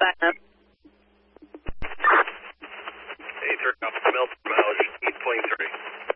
back up. Hey, turn off Milton Mileage, East 23.